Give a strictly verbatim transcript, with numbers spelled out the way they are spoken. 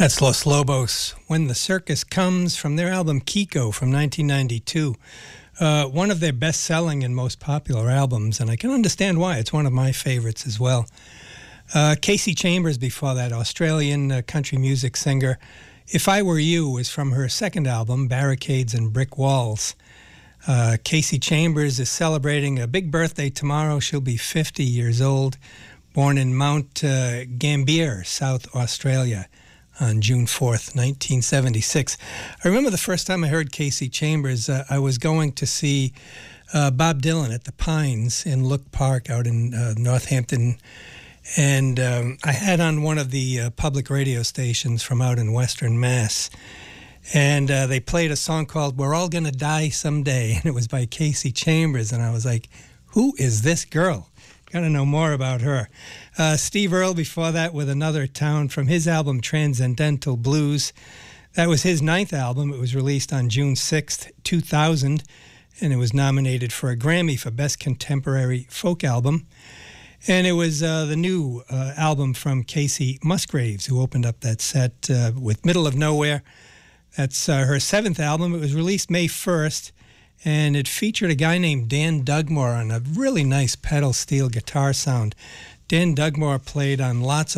That's Los Lobos, When the Circus Comes, from their album Kiko from nineteen ninety-two. Uh, one of their best-selling and most popular albums, and I can understand why. It's one of my favorites as well. Uh, Kasey Chambers before that, Australian uh, country music singer. If I Were You was from her second album, Barricades and Brick Walls. Uh, Kasey Chambers is celebrating a big birthday tomorrow. She'll be fifty years old, born in Mount uh, Gambier, South Australia, on June fourth, nineteen seventy-six. I remember the first time I heard Kasey Chambers, uh, I was going to see uh, Bob Dylan at the Pines in Look Park out in uh, Northampton. And um, I had on one of the uh, public radio stations from out in Western Mass. And uh, they played a song called We're All Gonna Die Someday. And it was by Kasey Chambers. And I was like, who is this girl? Got to know more about her. Uh, Steve Earle before that with Another Town from his album Transcendental Blues. That was his ninth album. It was released on June sixth, two thousand, and it was nominated for a Grammy for Best Contemporary Folk Album. And it was uh, the new uh, album from Kacey Musgraves, who opened up that set uh, with Middle of Nowhere. That's uh, her seventh album. It was released May first. And it featured a guy named Dan Dugmore on a really nice pedal steel guitar sound. Dan Dugmore played on lots of